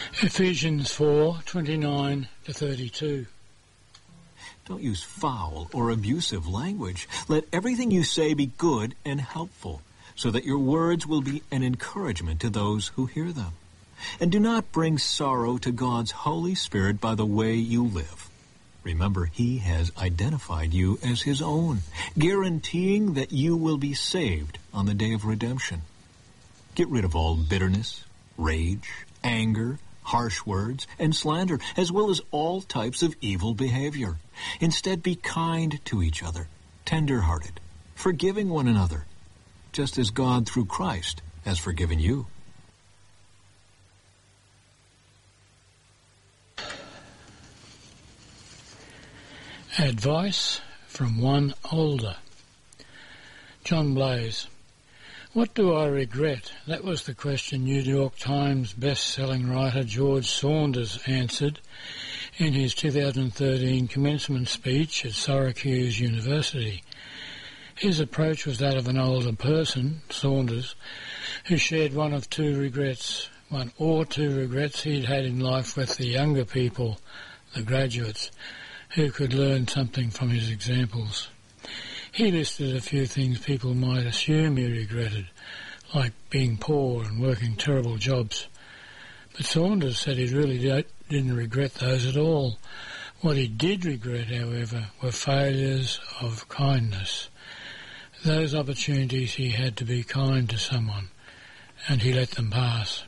Ephesians 4:29-32. Don't use foul or abusive language. Let everything you say be good and helpful, so that your words will be an encouragement to those who hear them. And do not bring sorrow to God's Holy Spirit by the way you live. Remember, He has identified you as His own, guaranteeing that you will be saved on the day of redemption. Get rid of all bitterness, rage, anger, harsh words, and slander, as well as all types of evil behavior. Instead, be kind to each other, tender-hearted, forgiving one another, just as God, through Christ, has forgiven you. Advice from one older. John Blaze. What do I regret? That was the question New York Times best-selling writer George Saunders answered in his 2013 commencement speech at Syracuse University. His approach was that of an older person, Saunders, who shared one or two regrets he'd had in life with the younger people, the graduates, who could learn something from his examples. He listed a few things people might assume he regretted, like being poor and working terrible jobs. But Saunders said he really didn't regret those at all. What he did regret, however, were failures of kindness. Those opportunities he had to be kind to someone, and he let them pass.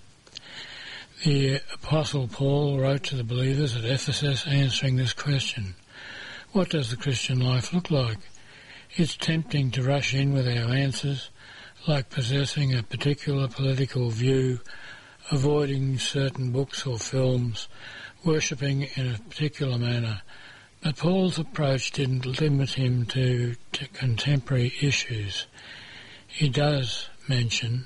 The Apostle Paul wrote to the believers at Ephesus answering this question. What does the Christian life look like? It's tempting to rush in with our answers, like possessing a particular political view, avoiding certain books or films, worshipping in a particular manner. But Paul's approach didn't limit him to contemporary issues. He does mention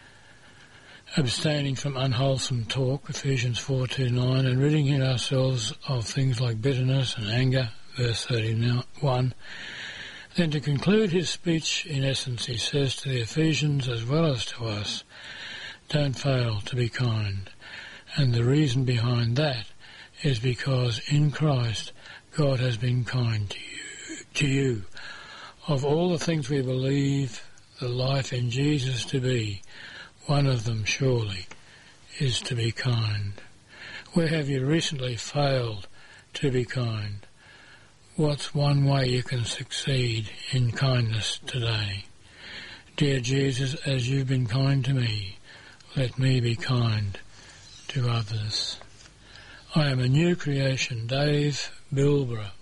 abstaining from unwholesome talk, Ephesians 4:29, and ridding ourselves of things like bitterness and anger, verse 31. Then to conclude his speech, in essence, he says to the Ephesians as well as to us, don't fail to be kind. And the reason behind that is because in Christ, God has been kind to you. Of all the things we believe the life in Jesus to be, one of them surely is to be kind. Where have you recently failed to be kind? What's one way you can succeed in kindness today? Dear Jesus, as you've been kind to me, let me be kind to others. I am a new creation, Dave Bilborough.